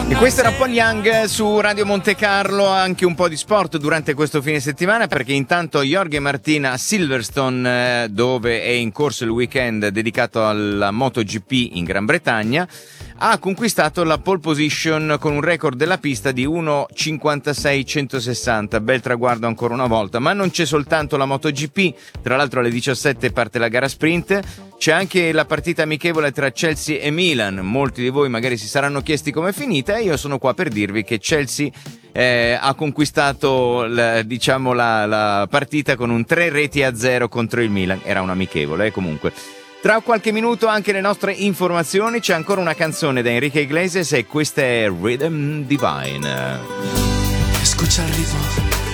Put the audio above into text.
E questo era Paul Young su Radio Monte Carlo. Anche un po' di sport durante questo fine settimana, perché intanto Jorge Martin a Silverstone, dove è in corso il weekend dedicato alla MotoGP in Gran Bretagna, ha conquistato la pole position con un record della pista di 1:56.160. Bel traguardo ancora una volta. Ma non c'è soltanto la MotoGP, tra l'altro alle 17 parte la gara sprint, c'è anche la partita amichevole tra Chelsea e Milan. Molti di voi magari si saranno chiesti com'è finita, e io sono qua per dirvi che Chelsea ha conquistato la partita con un 3-0 contro il Milan. Era un amichevole, comunque. Tra qualche minuto anche le nostre informazioni, c'è ancora una canzone da Enrique Iglesias e questa è Rhythm Divine. Escucha el ritmo